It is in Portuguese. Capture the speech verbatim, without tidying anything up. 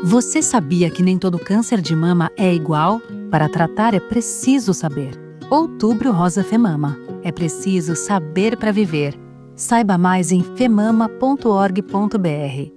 Você sabia que nem todo câncer de mama é igual? Para tratar é preciso saber. Outubro Rosa Femama. É preciso saber para viver. Saiba mais em femama ponto org ponto br.